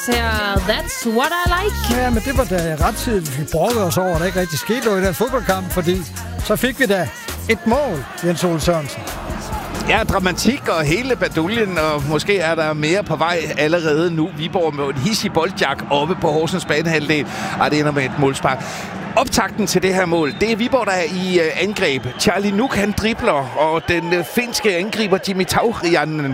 That's what I like. Ja, men det var da ret tid, vi brokkede os over, at der ikke rigtig skete noget i den fodboldkamp, fordi så fik vi da et mål, Jens Ole Sørensen. Ja, dramatik og hele baduljen, og måske er der mere på vej allerede nu. Viborg med en hissig boldjak oppe på Horsens banehalvdel. Det ender med et målspark. Optakten til det her mål, det er Viborg, der er i angreb. Charlie Nuk, han dribler, og den finske angriber Jimmy Tauriainen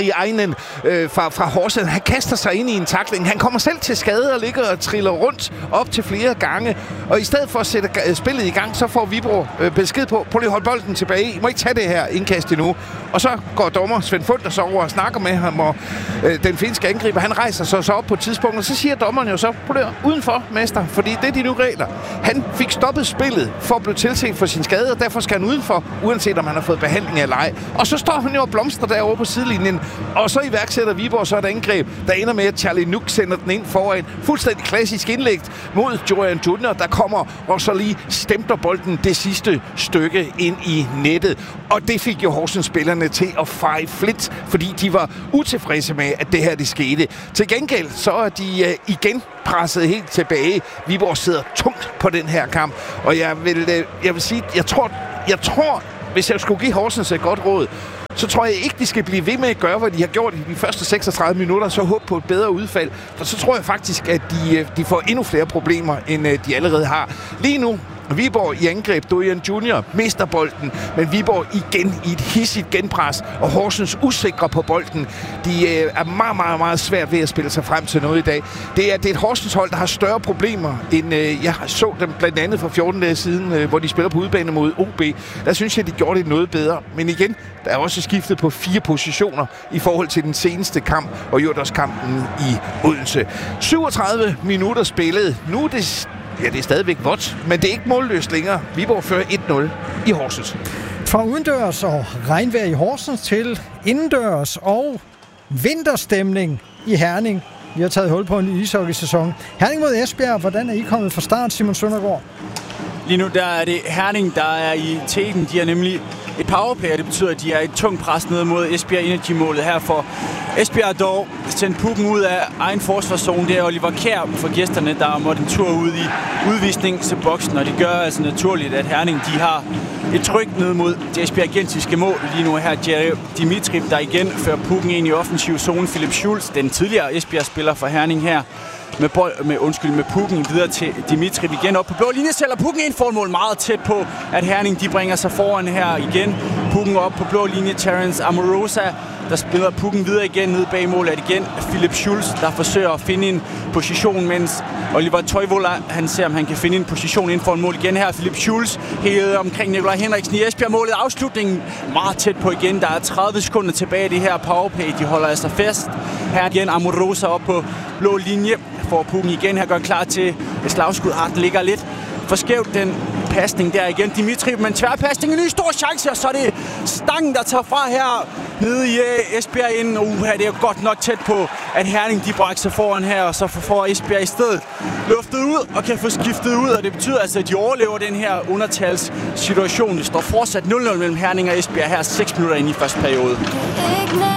fra Horsens, han kaster sig ind i en tackling. Han kommer selv til skade og ligger og triller rundt op til flere gange. Og i stedet for at sætte spillet i gang, så får Viborg besked på, prøv lige at holde bolden tilbage. I må ikke tage det her indkast endnu. Og så går dommer Svend Funder så over og snakker med ham, og den finske angriber, han rejser så op på et tidspunkt, og så siger dommeren jo så, prøv lige udenfor, mester, fordi det er de nu regler. Han fik stoppet spillet for at blive tilset for sin skade, og derfor skal han udenfor, uanset om han har fået behandling eller ej. Og så står han jo og blomstrer derovre på sidelinjen, og så iværksætter Viborg så et angreb, der ender med, at Charlie Nuk sender den ind foran. Fuldstændig klassisk indlæg mod Johan Junior, der kommer og så lige stempler bolden det sidste stykke ind i nettet. Og det fik jo Horsens-spillerne til at feje flint, fordi de var utilfredse med, at det her det skete. Til gengæld så er de igen presset helt tilbage. Viborg sidder tungt på den her kamp, og jeg vil sige, jeg tror, hvis jeg skulle give Horsens et godt råd, så tror jeg ikke, de skal blive ved med at gøre, hvad de har gjort i de første 36 minutter, så håbe på et bedre udfald. For så tror jeg faktisk, at de får endnu flere problemer, end de allerede har. Lige nu, Viborg i angreb, Dorian Junior mister bolden, men Viborg igen i et hissigt genpres, og Horsens usikre på bolden. De er meget, meget, meget svært ved at spille sig frem til noget i dag. Det er et Horsens hold, der har større problemer, end jeg så dem blandt andet for 14 dage siden, hvor de spiller på udebane mod OB. Der synes jeg, de gjorde det noget bedre. Men igen, der er også skiftet på 4 positioner i forhold til den seneste kamp, og Jordås-kampen i Odense. 37 minutter spillet. Nu er det... Ja, det er stadigvæk vådt, men det er ikke målløst længere. Viborg fører 1-0 i Horsens. Fra udendørs og regnvejr i Horsens til indendørs og vinterstemning i Herning. Vi har taget hul på en ishockeysæson. Herning mod Esbjerg, hvordan er I kommet fra start, Simon Søndergaard? Lige nu der er det Herning, der er i teten. De er nemlig et powerplay, og det betyder, at de er et tungt pres ned mod Esbjerg Energy-målet her for Esbjerg dog sendt pukken ud af egen forsvarszone. Det er Oliver Kjær for gæsterne, der måtte en tur ud i udvisning til boksen, og det gør altså naturligt, at Herning de har et tryk ned mod det esbjergensiske mål. Lige nu her Jerry Dimitrip, der fører pukken ind i offensiv zone. Philip Schulz, den tidligere Esbjerg-spiller for Herning her, med pukken videre til Dimitrip igen op på blå linje, sælger pukken ind for et mål meget tæt på, at Herning de bringer sig foran her igen. Pukken op på blå linje, Terence Amorosa, der spiller pukken videre igen ned bag målet, at igen Philip Schulz, der forsøger at finde en position, mens Oliver Toivola, han ser, om han kan finde en position inden for en mål igen her. Philip Schulz helt omkring Nikolaj Henriksen i Esbjerg målet. Afslutningen meget tæt på igen. Der er 30 sekunder tilbage i det her powerplay. De holder altså fast. Her igen Amorosa op på blå linje. Får pukken igen her, gør klar til et slagskud. Den ligger lidt for skævt, den pasning der igen. Dimitri, men tværpasning, en ny stor chance, og så er det Stangen, der tager fra her nede i Esbjerg inden. Det er jo godt nok tæt på, at Herning de brækker sig foran her, og så får Esbjerg i stedet luftet ud og kan få skiftet ud, og det betyder altså, at de overlever den her undertalssituation. Det står fortsat 0-0 mellem Herning og Esbjerg her 6 minutter ind i første periode.